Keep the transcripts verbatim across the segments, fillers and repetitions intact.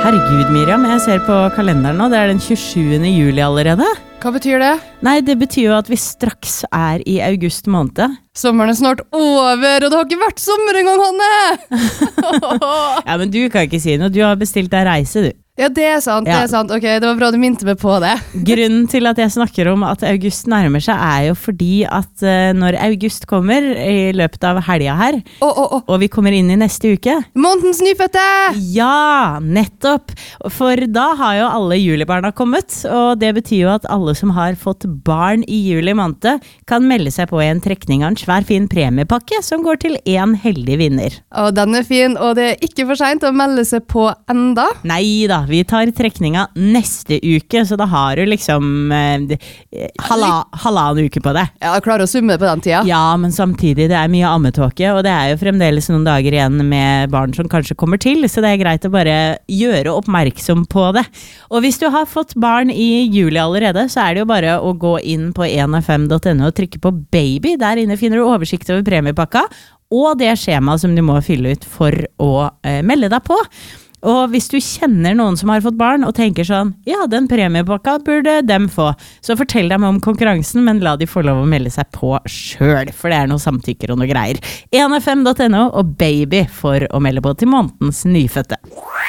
Herregud, Miriam, jeg ser på kalenderen nå, det er den tjuesjuende juli allerede. Hva betyr det? Nei, det betyr jo at vi straks er i august måned. Sommeren er snart over, og det har ikke vært sommer engang, Hanne! Ja, men du kan ikke si noe, du har bestilt deg reise, du. Ja, det er sant, det Ja. er sant. Ok, det var bra du minte meg på det. Grunnen til at jeg snakker om at august nærmer seg er jo fordi at uh, når august kommer i løpet av helga her, Åh, åh, åh. og vi kommer inn i neste uke. Månedens nyfødte! Ja, nettopp. For da har jo alle julibarna kommet, og det betyr jo at alle som har fått barn i juli måned kan melde seg på i en trekning av en svær fin premiepakke som går til en heldig vinner. Og den er fin, og det er ikke for sent å melde seg på enda. Nei da, vi tar trekninga neste uke, så da har du liksom eh, halva, halvannen uke på det. Ja, jeg klarer å summe det på den tida. Ja, men samtidig, det er mye ammetåke, og det er jo fremdeles noen dager igjen med barn som kanskje kommer til, så det er greit å bare gjøre oppmerksom på det. Og hvis du har fått barn i juli allerede, så er det jo bare å gå inn på en f m punktum n o og trykke på baby. Der inne finner du oversikt over premiepakka, og det skjemaet som du må fylle ut for å eh, melde deg på. Og hvis du kjenner noen som har fått barn og tenker sånn, ja, den premiepakka burde dem få, så fortell dem om konkurransen, men la de få lov å melde seg på selv, for det er noe samtykker og noe greier. en f m punktum n o og baby for å melde på til månedens nyfødte.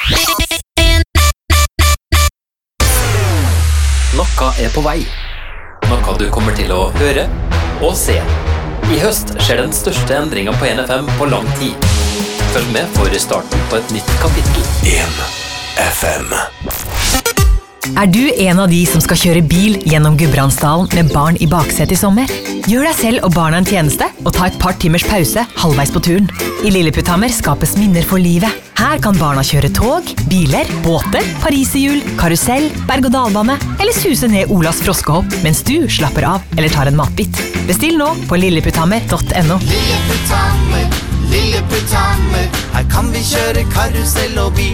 Noe er på vei. Noe du kommer til å høre og se. I høst skjer den største endringen på en f m på lang tid. Følg med for starten på et nytt kapittel. en f m. Er du en av de som skal kjøre bil gjennom Gudbrandsdalen med barn i baksetet i sommer? Gjør deg selv og barna en tjeneste og ta et par timers pause halvveis på turen. I Lilleputthammer skapes minner for livet. Her kan barna kjøre tog, biler, båter, pariserhjul, karusell, berg-og-dalbane eller suse ned Olas froskehopp mens du slapper av eller tar en matbit. Bestill nå på lilleputthammer punktum n o. Lilleputthammer, Lilleputthammer, her kan vi kjøre karusell og bil.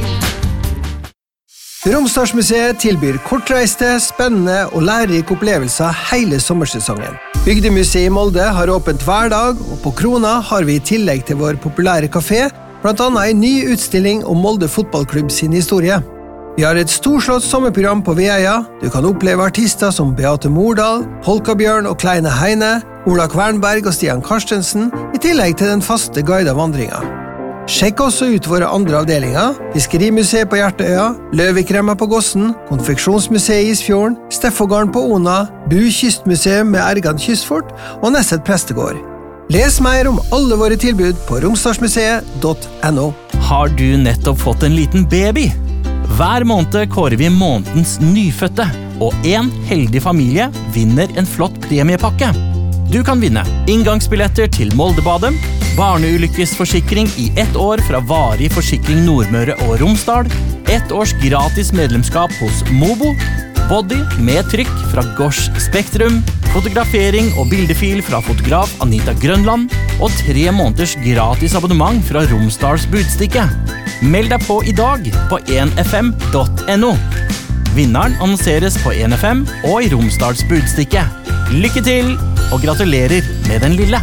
Romsdalsmuseet tilbyr kortreiste, spennende og lærerike opplevelser hele sommersesongen. Bygdemuseet i Molde har åpent hver dag, og på Krona har vi i tillegg til vår populære kafé, blant annet en ny utstilling om Molde fotballklubb sin historie. Vi har et storslått sommerprogram på Veia. Du kan oppleve artister som Beate Mordal, Polkabjørn og Kleine Heine, Ola Kvernberg og Stian Karstensen, i tillegg til den faste guidede vandringen. Sjekk også ut våre andre avdelinger, Fiskerimuseet på Hjertøya, Løvikremma på Gossen, Konfeksjonsmuseet i Isfjorden, Steffogården på Ona, Bu Kystmuseum med Ergan Kystfort og Nesset Prestegård. Les mer om alle våre tilbud på romsdalsmuseet punktum n o. Har du nettopp fått en liten baby? Hver måned kårer vi månedens nyfødte, og en heldig familie vinner en flott premiepakke. Du kan vinne inngangsbilletter til Moldebadet, barneulykkesforsikring i ett år fra Varig Forsikring Nordmøre og Romsdal, ett års gratis medlemskap hos Mobo, body med trykk fra Gosh Spektrum, fotografering og bildefil fra fotograf Anita Grønland, og tre måneders gratis abonnement fra Romsdals Budstikke. Meld deg på i dag på en f m punktum n o. Vinneren annonseres på en f m og i Romsdals Budstikke. Lykke til, og gratulerer med den lille.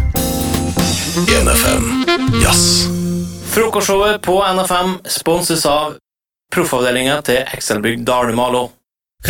en f m Jazz. Frokostshowet på en f m sponses av Proffavdelingen til Excelbygg Dalemalo.